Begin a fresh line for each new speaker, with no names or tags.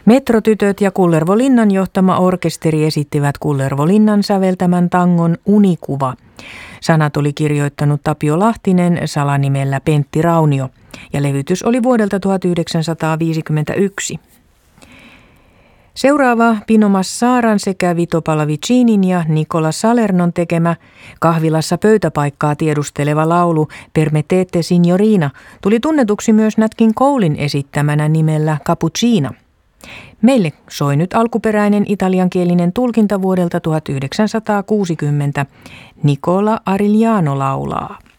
Metrotytöt ja Kullervo Linnan johtama orkesteri esittivät Kullervo Linnan säveltämän tangon Unikuva. Sanat oli kirjoittanut Tapio Lahtinen salanimellä Pentti Raunio ja levytys oli vuodelta 1951. Seuraava Pino Massaaran sekä Vito Pallavicinin ja Nicola Salernon tekemä kahvilassa pöytäpaikkaa tiedusteleva laulu Permettete Signorina tuli tunnetuksi myös Nat King Colen esittämänä nimellä Cappuccina. Meille soi nyt alkuperäinen italiankielinen tulkinta vuodelta 1960. Nicola Arigliano laulaa.